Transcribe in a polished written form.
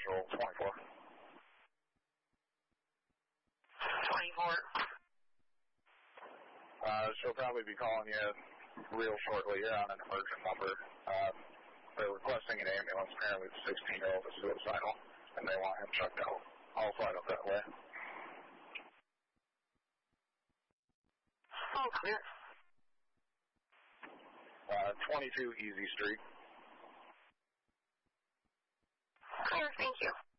schedule 24. 24. She'll probably be calling you real shortly here on an emergent number. They're requesting an ambulance. Apparently the 16-year-old is suicidal, and they want him checked out. I'll fly up that way. Oh, clear. 22 Easy Street. Clear, thank you.